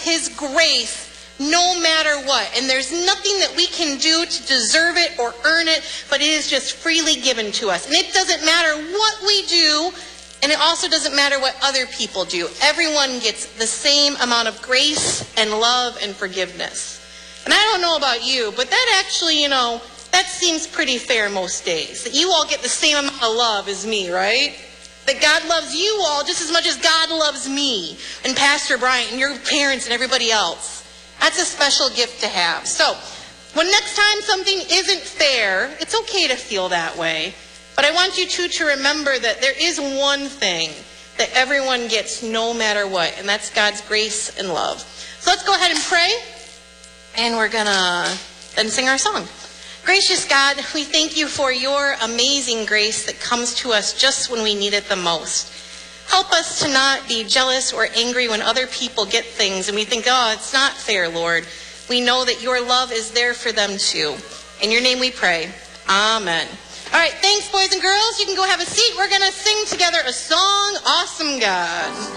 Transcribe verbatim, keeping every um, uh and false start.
his grace no matter what. And there's nothing that we can do to deserve it or earn it, but it is just freely given to us. And it doesn't matter what we do, and it also doesn't matter what other people do. Everyone gets the same amount of grace and love and forgiveness. And I don't know about you, but that actually, you know, that seems pretty fair most days. That you all get the same amount of love as me, right? That God loves you all just as much as God loves me and Pastor Bryant and your parents and everybody else. That's a special gift to have. So, when next time something isn't fair, it's okay to feel that way. But I want you two to remember that there is one thing that everyone gets no matter what, and that's God's grace and love. So let's go ahead and pray, and we're going to then sing our song. Gracious God, we thank you for your amazing grace that comes to us just when we need it the most. Help us to not be jealous or angry when other people get things and we think, oh, it's not fair, Lord. We know that your love is there for them too. In your name we pray. Amen. All right, thanks, boys and girls. You can go have a seat. We're going to sing together a song, Awesome God.